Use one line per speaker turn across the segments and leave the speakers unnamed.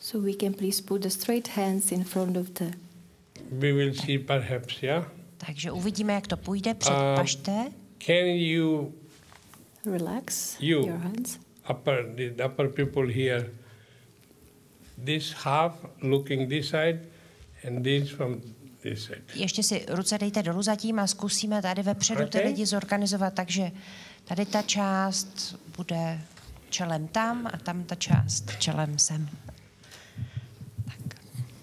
So we can please put the straight hands in front of the...
We will see perhaps, yeah?
Takže uvidíme, jak to půjde. Předpažte.
Can you...
Relax
You.
your hands.
The upper people here, this half looking this side and this from this side.
Ještě si ruce dejte dolů zatím a zkusíme tady vepředu ty lidi zorganizovat, takže tady ta část bude čelem tam a tam ta část čelem sem. Tak.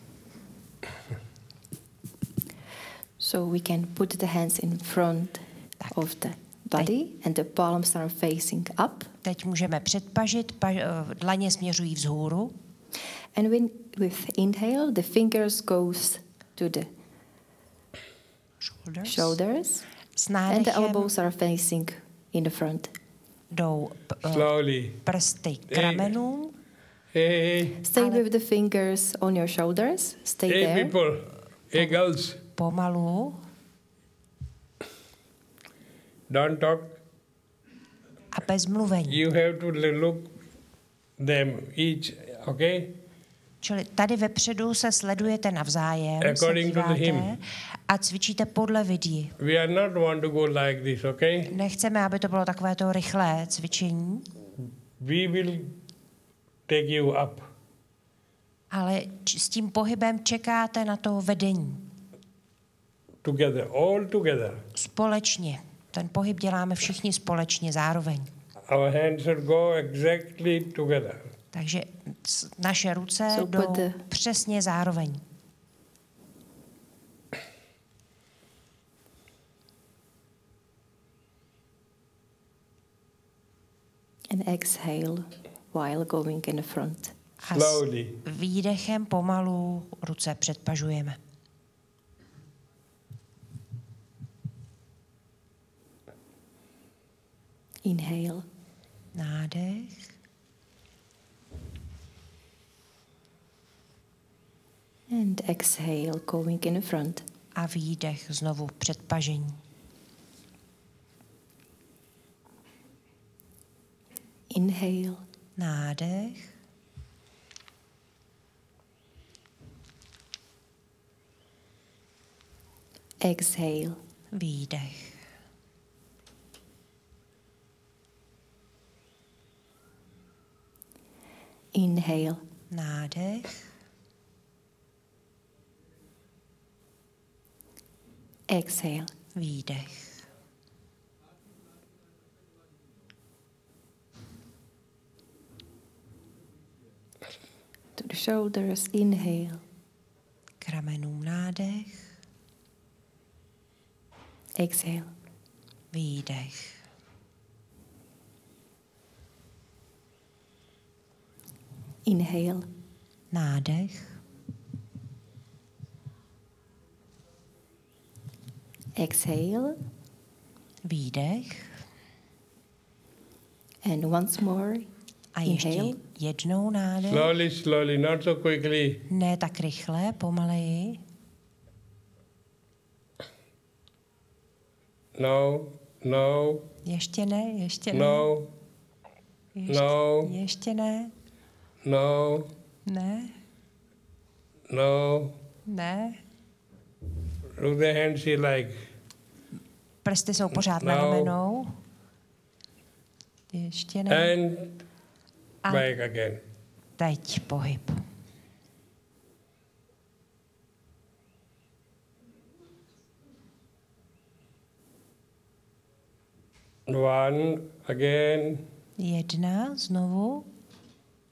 So we can put the hands in front of the body and the palms are facing up.
Teď můžeme předpažit, dlaně směřují vzhůru.
And when with inhale, the fingers goes to the shoulders
S
and the
nádechem
elbows are facing in the front.
jdou
Slowly.
prsty k ramenům.
Hey,
Stay with the fingers on your shoulders. Stay
hey
there.
people, hey girls,
Pomalu
don't talk.
a bez mluvení.
You have to look them each, okay?
Čili tady vepředu se sledujete navzájem, se
According to the
díváte
hymn.
a cvičíte podle vidí.
We are not want to go like this, okay?
Nechceme, aby to bylo takové to rychlé cvičení,
We will take you up.
ale s tím pohybem čekáte na to vedení.
Together, all together.
Společně. Ten pohyb děláme všichni společně zároveň.
Our hands should go exactly together.
Takže naše ruce
So
jdou
put the-
přesně zároveň.
And exhale while going in the front.
A
Slowly.
s výdechem pomalu ruce předpažujeme.
Inhale
Nádech.
and exhale going in the front.
A výdech znovu předpažení.
Inhale
Nádech.
exhale.
Výdech.
Inhale
Nádech.
exhale.
Výdech.
To the shoulders. Inhale
K ramenům nádech.
exhale.
Výdech.
Inhale
Nádech.
exhale.
Výdech.
And once more.
A ještě
Inhale.
jednou nádech.
Slowly, slowly, not so quickly.
Ne tak rychle, pomaleji.
No, no,
Ještě ne, ještě ne.
no,
Ještě,
no.
ještě ne.
no,
Ne,
no.
ne.
Look the hands here like.
Prsty jsou pořád na
No.
ramenou. Ještě ne.
And
A
back again.
teď pohyb.
One again.
Jedna znovu.